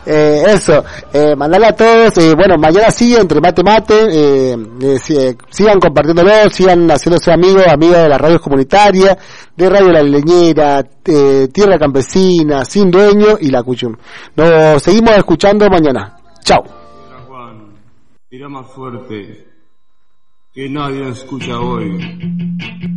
Eso, mandarle a todos, bueno, mañana sigue entre mate, sigan compartiéndolo, sigan haciéndose amigas de las radios comunitarias, de Radio La Leñera, Tierra Campesina, Sin Dueño y La Cuchum. Nos seguimos escuchando mañana. Chao. Juan, tira más fuerte, que nadie escucha hoy.